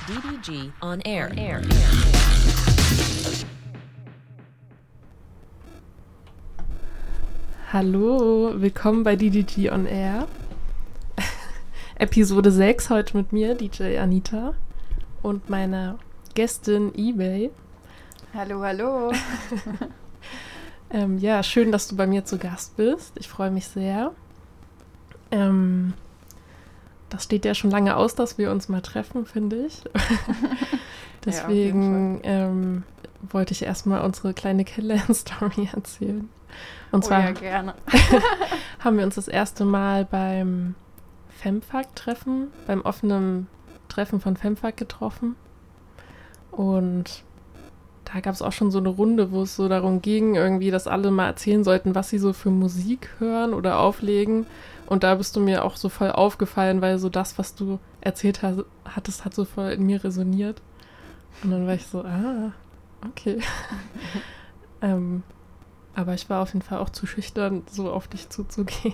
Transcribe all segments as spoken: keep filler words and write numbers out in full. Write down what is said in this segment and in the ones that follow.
D D G on air. On air. Hallo, willkommen bei D D G on Air. Episode sechs, heute mit mir, D J Anita, und meiner Gästin eBay. Hallo, hallo. ähm, ja, schön, dass du bei mir zu Gast bist. Ich freue mich sehr. Ähm, das steht ja schon lange aus, dass wir uns mal treffen, finde ich. Deswegen ja, ähm, wollte ich erstmal unsere kleine Kennenlern-Story erzählen. Und zwar oh ja, gerne. haben wir uns das erste Mal beim Femfak-Treffen, beim offenen Treffen von Femfak getroffen. Und da gab es auch schon so eine Runde, wo es so darum ging, irgendwie, dass alle mal erzählen sollten, was sie so für Musik hören oder auflegen. Und da bist du mir auch so voll aufgefallen, weil so das, was du erzählt hast, hattest, hat so voll in mir resoniert. Und dann war ich so, ah, okay. ähm, aber ich war auf jeden Fall auch zu schüchtern, so auf dich zuzugehen.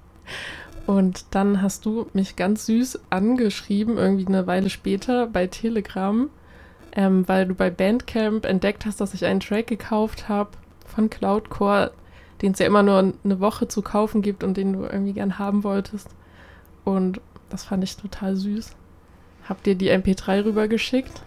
Und dann hast du mich ganz süß angeschrieben, irgendwie eine Weile später bei Telegram, ähm, weil du bei Bandcamp entdeckt hast, dass ich einen Track gekauft habe von Cloudcore, den es ja immer nur eine Woche zu kaufen gibt und den du irgendwie gern haben wolltest. Und das fand ich total süß. Hab dir die M P drei rübergeschickt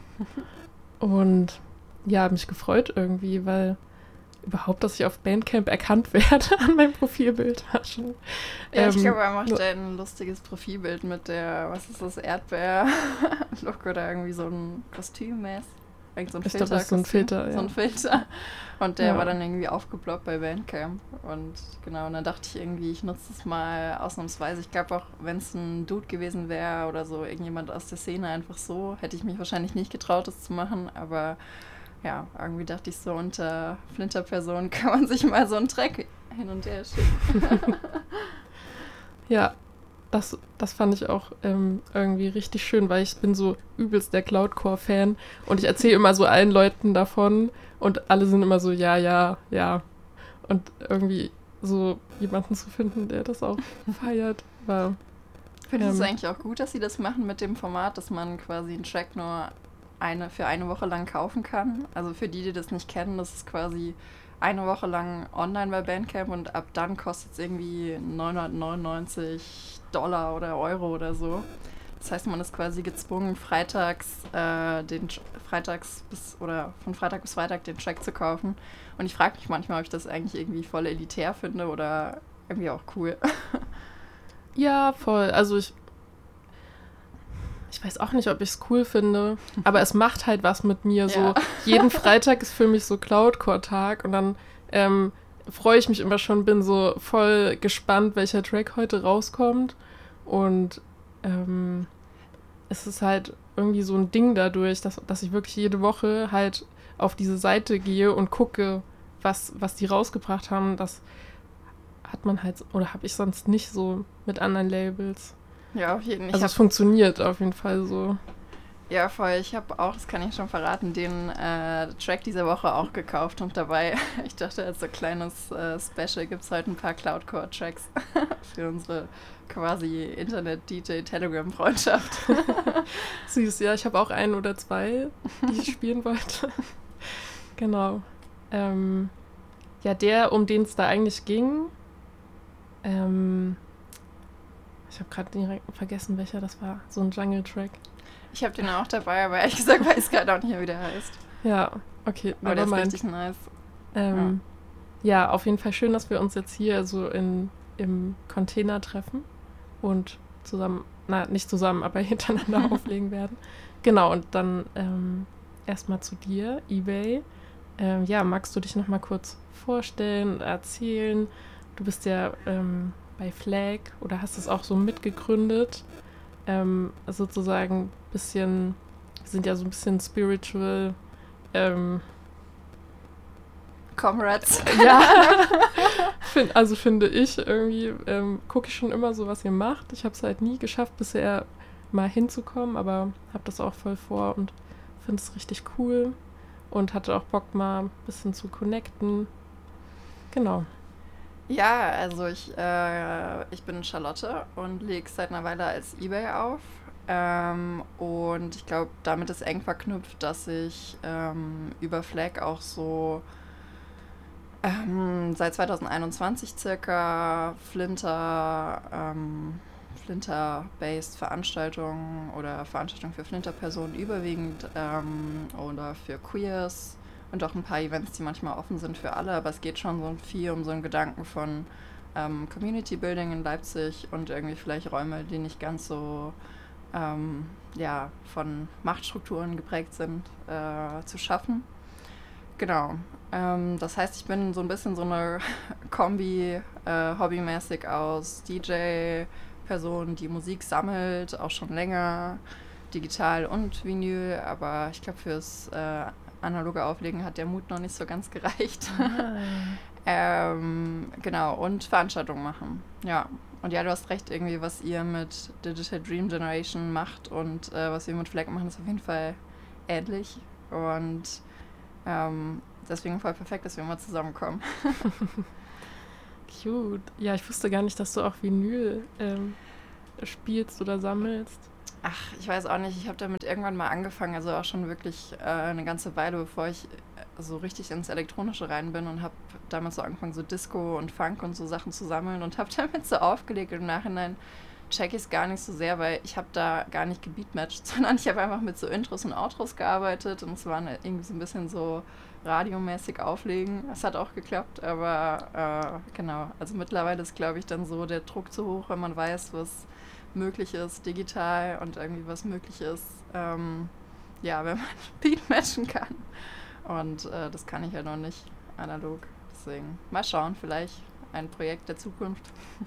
und ja, hab mich gefreut irgendwie, weil überhaupt, dass ich auf Bandcamp erkannt werde an meinem Profilbild. War schon, ja, ähm, ich glaube, er macht ein lustiges Profilbild mit der, was ist das, Erdbeer-Look oder irgendwie so ein Kostüm mäßig. So ein ich Filter, glaube, das ist so ein Filter, ja. So ein Filter. Und der ja. war dann irgendwie aufgeploppt bei Bandcamp. Und genau, und dann dachte ich irgendwie, ich nutze das mal ausnahmsweise. Ich glaube auch, wenn es ein Dude gewesen wäre oder so, irgendjemand aus der Szene einfach so, hätte ich mich wahrscheinlich nicht getraut, das zu machen. Aber ja, irgendwie dachte ich so, unter Flinter-Personen kann man sich mal so einen Track hin und her schicken. Ja, das, das fand ich auch ähm, irgendwie richtig schön, weil ich bin so übelst der Cloudcore-Fan und ich erzähle immer so allen Leuten davon und alle sind immer so, ja, ja, ja. Und irgendwie so jemanden zu finden, der das auch feiert, war... Findest ähm, du es eigentlich auch gut, dass sie das machen mit dem Format, dass man quasi einen Track nur eine für eine Woche lang kaufen kann? Also für die, die das nicht kennen, das ist quasi eine Woche lang online bei Bandcamp und ab dann kostet es irgendwie neunhundertneunundneunzig Dollar oder Euro oder so. Das heißt, man ist quasi gezwungen, freitags äh, den freitags bis oder von Freitag bis Freitag den Track zu kaufen. Und ich frage mich manchmal, ob ich das eigentlich irgendwie voll elitär finde oder irgendwie auch cool. Ja, voll. Also ich Ich weiß auch nicht, ob ich es cool finde, aber es macht halt was mit mir. Ja. So jeden Freitag ist für mich so Cloudcore-Tag und dann ähm, freue ich mich immer schon, bin so voll gespannt, welcher Track heute rauskommt. Und ähm, es ist halt irgendwie so ein Ding dadurch, dass, dass ich wirklich jede Woche halt auf diese Seite gehe und gucke, was, was die rausgebracht haben. Das hat man halt, oder habe ich sonst nicht so mit anderen Labels. Ja, auf jeden Fall. Also es funktioniert auf jeden Fall so. Ja, voll. Ich habe auch, das kann ich schon verraten, den äh, Track dieser Woche auch gekauft und dabei, ich dachte, als so kleines äh, Special gibt es heute ein paar Cloudcore-Tracks für unsere quasi Internet-D J-Telegram-Freundschaft. Süß, ja, ich habe auch einen oder zwei, die ich spielen wollte. Genau. Ähm, ja, der, um den es da eigentlich ging, ähm, ich habe gerade direkt vergessen, welcher das war. So ein Jungle-Track. Ich habe den auch dabei, aber ehrlich gesagt weiß gerade auch nicht mehr, wie der heißt. Ja, okay. Aber der ist richtig nice. Ähm, ja. ja, auf jeden Fall schön, dass wir uns jetzt hier so in, im Container treffen und zusammen, na, nicht zusammen, aber hintereinander auflegen werden. Genau, und dann ähm, erstmal zu dir, eBay. Ähm, ja, magst du dich noch mal kurz vorstellen, erzählen? Du bist ja... Ähm, bei Flag oder hast es auch so mitgegründet, ähm, sozusagen ein bisschen, wir sind ja so ein bisschen spiritual, ähm, Comrades. Ja, find, also finde ich irgendwie, ähm, gucke ich schon immer so, was ihr macht. Ich habe es halt nie geschafft, bisher mal hinzukommen, aber habe das auch voll vor und finde es richtig cool und hatte auch Bock mal ein bisschen zu connecten. Genau. Ja, also ich, äh, ich bin Charlotte und lege seit einer Weile als eBay auf. Ähm, und ich glaube, damit ist eng verknüpft, dass ich ähm, über Flag auch so ähm, seit zwanzig einundzwanzig circa Flinter, ähm, Flinter-based Veranstaltungen oder Veranstaltungen für Flinter-Personen überwiegend ähm, oder für Queers und auch ein paar Events, die manchmal offen sind für alle, aber es geht schon so viel um so einen Gedanken von ähm, Community Building in Leipzig und irgendwie vielleicht Räume, die nicht ganz so ähm, ja, von Machtstrukturen geprägt sind, äh, zu schaffen. Genau. Ähm, das heißt, ich bin so ein bisschen so eine Kombi äh, hobbymäßig aus D J-Person, die Musik sammelt, auch schon länger, digital und Vinyl, aber ich glaube, fürs äh, analoge Auflegen hat der Mut noch nicht so ganz gereicht. Ah. ähm, genau, und Veranstaltungen machen. Ja. Und ja, du hast recht, irgendwie, was ihr mit Digital Dream Generation macht und äh, was wir mit Flag machen, ist auf jeden Fall ähnlich. Und ähm, deswegen voll perfekt, dass wir mal zusammenkommen. Cute. Ja, ich wusste gar nicht, dass du auch Vinyl ähm, spielst oder sammelst. Ach, ich weiß auch nicht, ich habe damit irgendwann mal angefangen, also auch schon wirklich äh, eine ganze Weile, bevor ich äh, so richtig ins Elektronische rein bin und habe damals so angefangen, so Disco und Funk und so Sachen zu sammeln und habe damit so aufgelegt. Und im Nachhinein check ich es gar nicht so sehr, weil ich habe da gar nicht gebeatmatcht, sondern ich habe einfach mit so Intros und Outros gearbeitet und es war eine, irgendwie so ein bisschen so radiomäßig auflegen. Es hat auch geklappt, aber äh, genau, also mittlerweile ist, glaube ich, dann so der Druck zu hoch, wenn man weiß, was möglich ist digital und irgendwie was möglich ist, ähm, ja, wenn man Beat matchen kann. Und äh, das kann ich ja noch nicht analog. Deswegen mal schauen, vielleicht ein Projekt der Zukunft.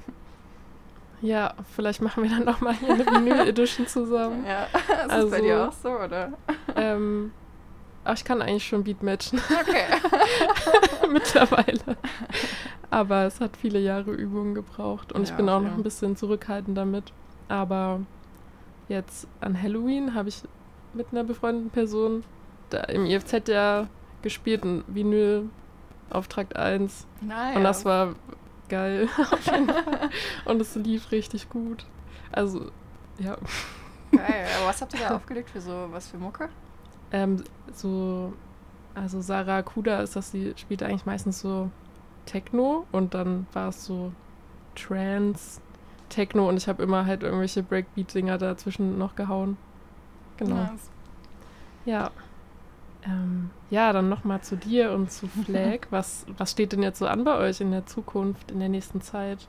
Ja, vielleicht machen wir dann noch mal hier eine Vinyl-Edition zusammen. Ja, ist also, das bei dir auch so, oder? Ähm, aber ich kann eigentlich schon Beat matchen. Okay. Mittlerweile. Aber es hat viele Jahre Übung gebraucht und Ja, ich bin auch ja. noch ein bisschen zurückhaltend damit. Aber jetzt an Halloween habe ich mit einer befreundeten Person da im I F Z ja gespielt, ein Vinyl auf Trakt eins. Naja. Und das war geil. Auf jeden Fall. Und es lief richtig gut. Also, ja. Geil. Aber was habt ihr da aufgelegt für so, was für Mucke? Ähm, so, also Sarah Kuda ist das, sie spielt eigentlich meistens so Techno und dann war es so Trance, Techno und ich habe immer halt irgendwelche Breakbeat-Dinger dazwischen noch gehauen. Genau. Nice. Ja. Ähm, ja, dann nochmal zu dir und zu Flag. Was, was steht denn jetzt so an bei euch in der Zukunft, in der nächsten Zeit?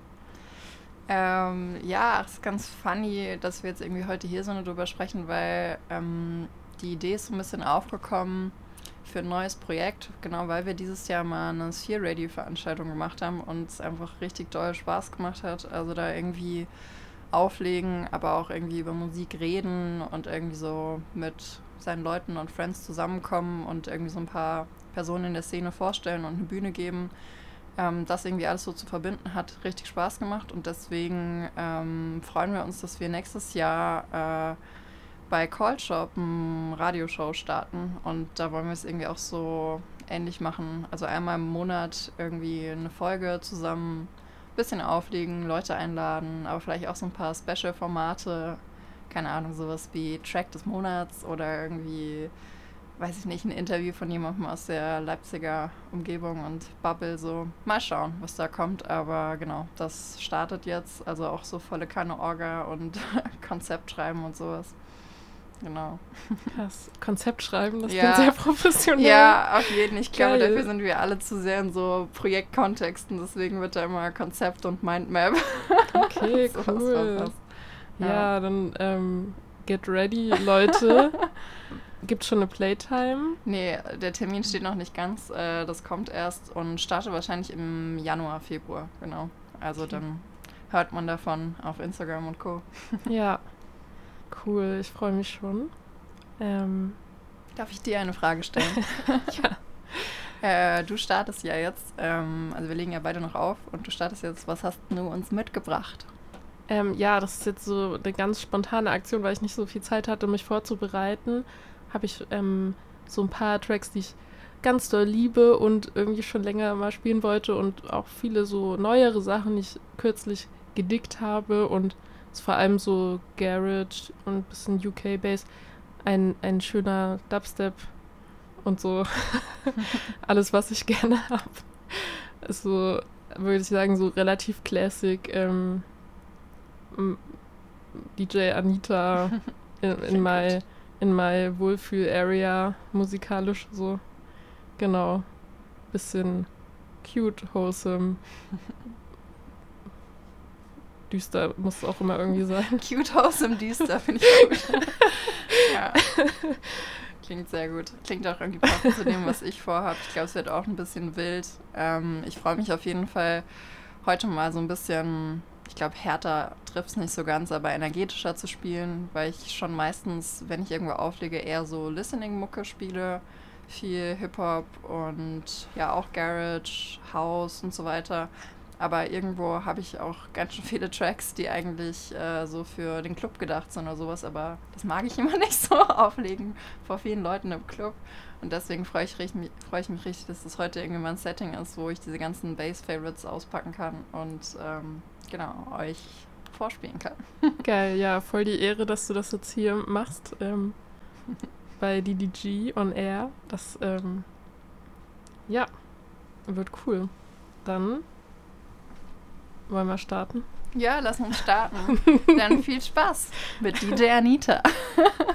Ähm, ja, es ist ganz funny, dass wir jetzt irgendwie heute hier so drüber sprechen, weil ähm, die Idee ist so ein bisschen aufgekommen für ein neues Projekt, genau weil wir dieses Jahr mal eine Sphere Radio Veranstaltung gemacht haben und es einfach richtig doll Spaß gemacht hat. Also da irgendwie auflegen, aber auch irgendwie über Musik reden und irgendwie so mit seinen Leuten und Friends zusammenkommen und irgendwie so ein paar Personen in der Szene vorstellen und eine Bühne geben. Ähm, das irgendwie alles so zu verbinden, hat richtig Spaß gemacht und deswegen ähm, freuen wir uns, dass wir nächstes Jahr äh, bei Call Shop eine Radioshow starten und da wollen wir es irgendwie auch so ähnlich machen. Also einmal im Monat irgendwie eine Folge zusammen, ein bisschen auflegen, Leute einladen, aber vielleicht auch so ein paar Special-Formate, keine Ahnung, sowas wie Track des Monats oder irgendwie, weiß ich nicht, ein Interview von jemandem aus der Leipziger Umgebung und Bubble, so. Mal schauen, was da kommt, aber genau, das startet jetzt, also auch so volle Kanne Orga und Konzept schreiben und sowas. Genau. Krass. Konzept schreiben, das Ja. klingt sehr professionell. Ja, auf jeden Fall. Ich glaube, Geil. dafür sind wir alle zu sehr in so Projektkontexten, deswegen wird da immer Konzept und Mindmap. Okay, sowas cool. verfasst. Ja, Ja. dann ähm, get ready, Leute. Gibt schon eine Playtime? Nee, der Termin steht noch nicht ganz. Äh, das kommt erst und startet wahrscheinlich im Januar, Februar. Genau. Also Okay. dann hört man davon auf Instagram und Co. Ja. Cool, ich freue mich schon. Ähm, Darf ich dir eine Frage stellen? ja. Äh, du startest ja jetzt, ähm, also wir legen ja beide noch auf und du startest jetzt, was hast du uns mitgebracht? Ähm, ja, das ist jetzt so eine ganz spontane Aktion, weil ich nicht so viel Zeit hatte, mich vorzubereiten. Habe ich ähm, so ein paar Tracks, die ich ganz doll liebe und irgendwie schon länger mal spielen wollte und auch viele so neuere Sachen, die ich kürzlich gedickt habe und Ist vor allem so Garage und ein bisschen U K-Bass. Ein, ein schöner Dubstep und so. Alles, was ich gerne habe. Ist so, würde ich sagen, so relativ classic ähm, D J Anita in, in my, in my Wohlfühl-Area musikalisch so. Genau. Bisschen cute, wholesome. Düster muss es auch immer irgendwie sein. Cute, wholesome, düster, finde ich gut. Ja. Klingt sehr gut. Klingt auch irgendwie passend zu dem, was ich vorhabe. Ich glaube, es wird auch ein bisschen wild. Ähm, ich freue mich auf jeden Fall, heute mal so ein bisschen, ich glaube, härter trifft es nicht so ganz, aber energetischer zu spielen, weil ich schon meistens, wenn ich irgendwo auflege, eher so Listening-Mucke spiele. Viel Hip-Hop und ja auch Garage, House und so weiter. Aber irgendwo habe ich auch ganz schön viele Tracks, die eigentlich äh, so für den Club gedacht sind oder sowas. Aber das mag ich immer nicht so auflegen vor vielen Leuten im Club. Und deswegen freue ich, freu ich mich richtig, dass das heute irgendwie mal ein Setting ist, wo ich diese ganzen Bass-Favorites auspacken kann und ähm, genau euch vorspielen kann. Geil, ja, voll die Ehre, dass du das jetzt hier machst. Ähm, bei D D G on Air. Das, ähm, ja, wird cool. Dann wollen wir starten? Ja, lass uns starten. Dann viel Spaß mit D J Anita.